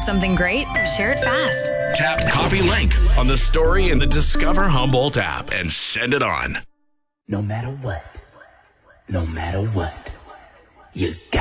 something great? Share it fast. Tap copy link on the story in the Discover Humboldt app and send it on. No matter what, you